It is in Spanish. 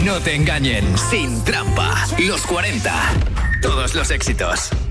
no te engañen, sin trampa. Los 40. Todos los éxitos.